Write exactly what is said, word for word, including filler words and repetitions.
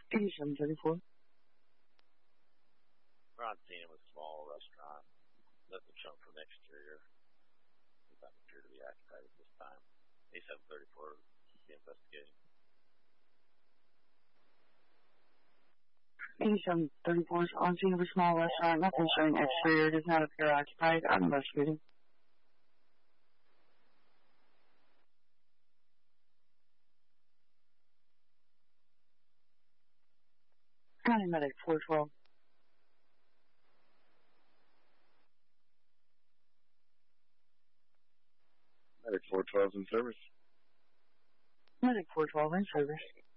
eighty-seven thirty-four. We're on scene of a small restaurant. Nothing shown from the exterior. Does not appear to be occupied at this time. eighty-seven thirty-four, be investigating. eighty-seven thirty-four is on scene of a small restaurant. Nothing showing exterior. Does not appear occupied. I'm investigating. County Medic four twelve. Medic four twelve in service. Medic four twelve in service.